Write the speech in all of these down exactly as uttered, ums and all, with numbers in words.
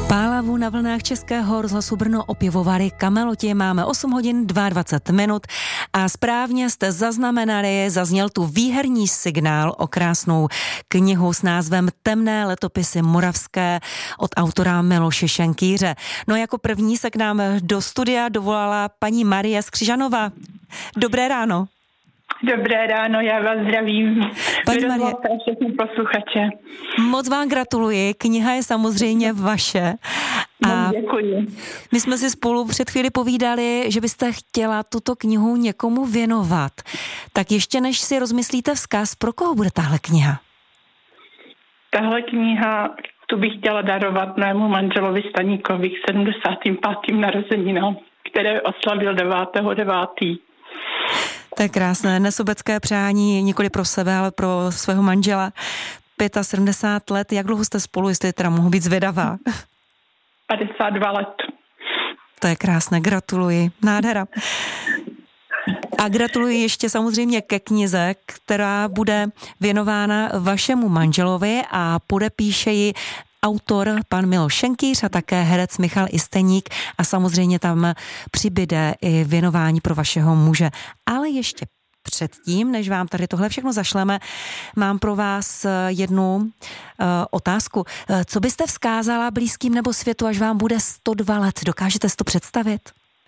Pálavu na vlnách Českého rozhlasu Brno o pivovary Kameloti máme osm hodin dvacet dva minut a správně jste zaznamenali, zazněl tu výherní signál o krásnou knihu s názvem Temné letopisy moravské od autora Miloše Šenkýře. No jako první se k nám do studia dovolala paní Marie Skřižanová. Dobré ráno. Dobré ráno, já vás zdravím. Paní Marie, všechny posluchače. Moc vám gratuluji, kniha je samozřejmě vaše. A děkuji. My jsme si spolu před chvíli povídali, že byste chtěla tuto knihu někomu věnovat. Tak ještě než si rozmyslíte vzkaz, pro koho bude tahle kniha? Tahle kniha, tu bych chtěla darovat mému manželovi Staníkovi k sedmdesátým pátým narozeninám, které oslavil devátého devátého To je krásné, nesobecké přání, nikoli pro sebe, ale pro svého manžela. sedmdesát pět let, jak dlouho jste spolu, jestli teda mohu být zvědavá? padesát dva let. To je krásné, gratuluji, nádhera. A gratuluji ještě samozřejmě ke knize, která bude věnována vašemu manželovi a podepíše ji autor pan Miloš Šenkýř a také herec Michal Isteník a samozřejmě tam přibyde i věnování pro vašeho muže. Ale ještě předtím, než vám tady tohle všechno zašleme, mám pro vás jednu uh, otázku. Co byste vzkázala blízkým nebo světu, až vám bude sto dva let? Dokážete si to představit?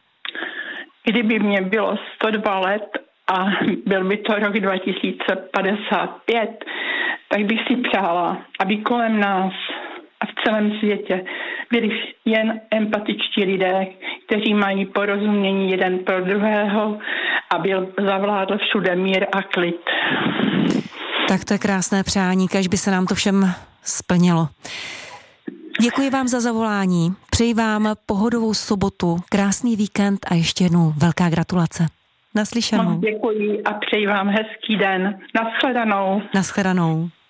Kdyby mě bylo sto dva let a byl by to rok dva tisíce padesát pět, tak bych si přála, aby kolem nás a v celém světě byli jen empatičtí lidé, kteří mají porozumění jeden pro druhého a byl zavládl všude mír a klid. Tak to je krásné přání, kéž by se nám to všem splnilo. Děkuji vám za zavolání, přeji vám pohodovou sobotu, krásný víkend a ještě jednou velká gratulace. Naslyšenou. Moc děkuji a přeji vám hezký den. Nashledanou. Nashledanou.